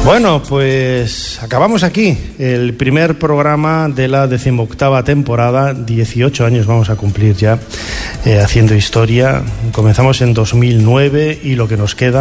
Bueno, pues acabamos aquí el primer programa de la 18ª temporada. 18 años vamos a cumplir ya haciendo historia. Comenzamos en 2009 y lo que nos queda